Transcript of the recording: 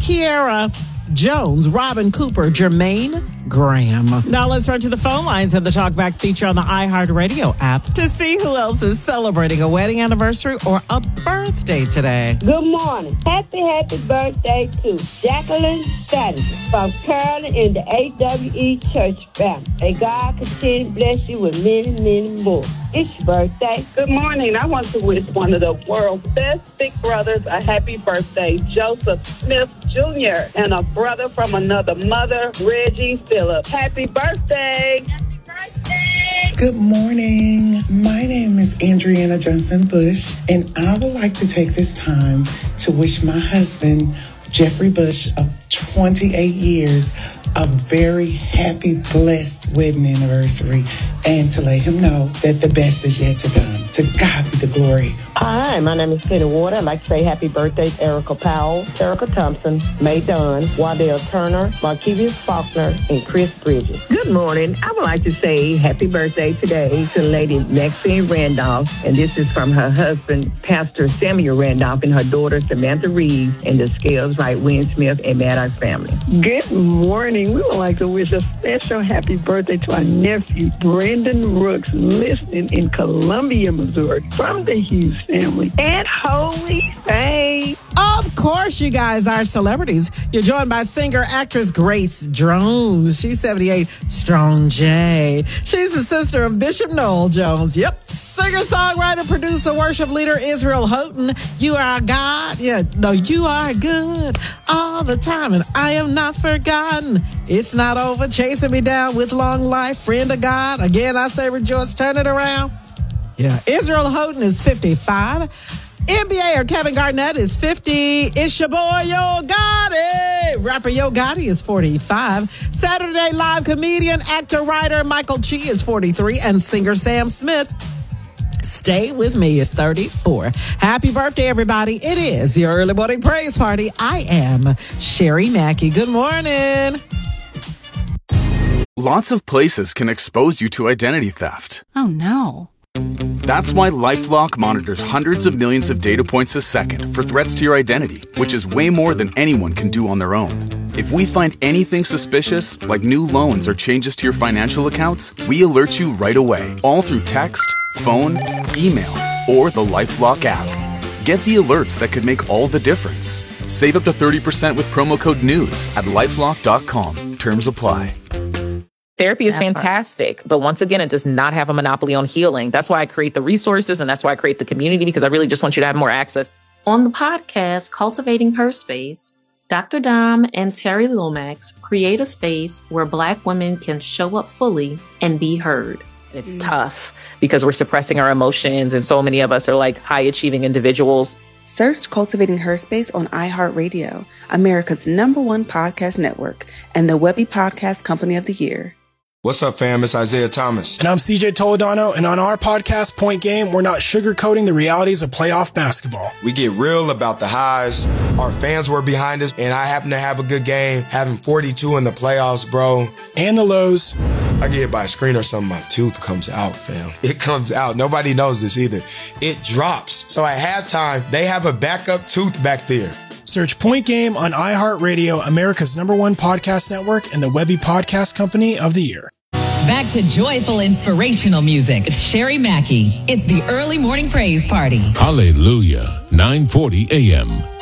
Kiara Jones, Robin Cooper, Jermaine Graham. Now let's run to the phone lines and the Talkback feature on the iHeartRadio app to see who else is celebrating a wedding anniversary or a birthday today. Good morning. Happy birthday to Jacqueline Stanton from Carolyn in the AWE Church family. May God continue to bless you with many, many more. It's your birthday. Good morning. I want to wish one of the world's best big brothers a happy birthday, Joseph Smith Jr., and a brother from another mother, Reggie Phillips. Happy birthday. Happy birthday. Good morning. My name is Andriana Johnson Bush, and I would like to take this time to wish my husband, Jeffrey Bush, of 28 years, a very happy, blessed wedding anniversary, and to let him know that the best is yet to come. To God be the glory. Hi, my name is Penny Ward. I'd like to say happy birthday to Erica Powell, Erica Thompson, Mae Dunn, Waddell Turner, Markevius Faulkner, and Chris Bridges. Good morning. I would like to say happy birthday today to Lady Maxine Randolph, and this is from her husband, Pastor Samuel Randolph, and her daughter, Samantha Reeves, and the Scales Wright Wynn Smith and Maddox family. Good morning. We would like to wish a special happy birthday to our nephew, Brendan Rooks, listening in Columbia, Missouri, from the Hughes family at Holy Faith. Of course, you guys are celebrities. You're joined by singer-actress Grace Jones. She's 78. Strong J. She's the sister of Bishop Noel Jones. Yep. Singer-songwriter, producer, worship leader Israel Houghton. You are God. Yeah, no, you are good all the time, and I am not forgotten. It's not over. Chasing me down with long life, friend of God. Again, I say rejoice, turn it around. Yeah, Israel Houghton is 55. NBA or Kevin Garnett is 50. It's your boy Yo Gotti. Rapper Yo Gotti is 45. Saturday Night Live comedian, actor, writer Michael Chi is 43. And singer Sam Smith, stay with me, is 34. Happy birthday, everybody. It is your early morning praise party. I am Sherry Mackey. Good morning. Lots of places can expose you to identity theft. Oh, no. That's why LifeLock monitors hundreds of millions of data points a second for threats to your identity, which is way more than anyone can do on their own. If we find anything suspicious, like new loans or changes to your financial accounts, we alert you right away, all through text, phone, email, or the LifeLock app. Get the alerts that could make all the difference. Save up to 30% with promo code NEWS at LifeLock.com. Terms apply. Therapy is fantastic, but once again, it does not have a monopoly on healing. That's why I create the resources, and that's why I create the community, because I really just want you to have more access. On the podcast, Cultivating Her Space, Dr. Dom and Terry Lomax create a space where Black women can show up fully and be heard. It's tough because we're suppressing our emotions, and so many of us are like high-achieving individuals. Search Cultivating Her Space on iHeartRadio, America's #1 podcast network, and the Webby Podcast Company of the Year. What's up, fam? It's Isaiah Thomas. And I'm CJ Toledano, and on our podcast, Point Game, we're not sugarcoating the realities of playoff basketball. We get real about the highs. Our fans were behind us, and I happen to have a good game, having 42 in the playoffs, bro. And the lows. I get hit by a screen or something, my tooth comes out, fam. It comes out. Nobody knows this either. It drops. So at halftime, they have a backup tooth back there. Search Point Game on iHeartRadio, America's #1 podcast network, and the Webby Podcast Company of the Year. Back to joyful, inspirational music. It's Sherry Mackey. It's the early morning praise party. Hallelujah. 9:40 a.m.